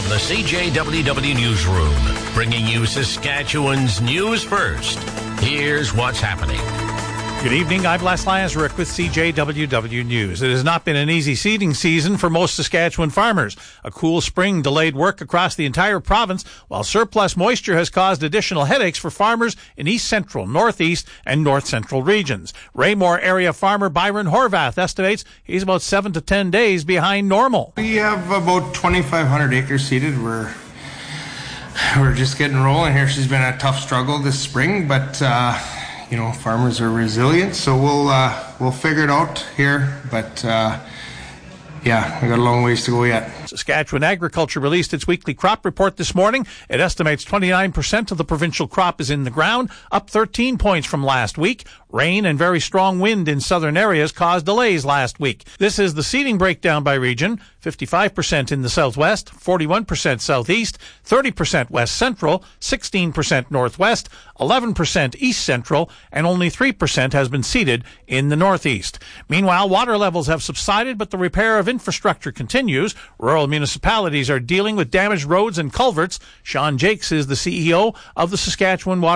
the CJWW Newsroom, bringing you Saskatchewan's news first. Here's what's happening. Good evening, I'm Les Lazaruk with CJWW News. It has not been an easy seeding season for most Saskatchewan farmers. A cool spring delayed work across the entire province, while surplus moisture has caused additional headaches for farmers in East Central, Northeast, and North Central regions. Raymore area farmer Byron Horvath estimates he's about 7 to 10 days behind normal. We have about 2,500 acres seeded. We're just getting rolling here. She's been a tough struggle this spring, but farmers are resilient, so we'll figure it out here. But we got a long ways to go yet. Saskatchewan Agriculture released its weekly crop report this morning. It estimates 29% of the provincial crop is in the ground, up 13 points from last week. Rain and very strong wind in southern areas caused delays last week. This is the seeding breakdown by region. 55% in the southwest, 41% southeast, 30% west central, 16% northwest, 11% east central, and only 3% has been seeded in the northeast. Meanwhile, water levels have subsided, but the repair of infrastructure continues. Rural municipalities are dealing with damaged roads and culverts. Sean Jakes is the CEO of the Saskatchewan Water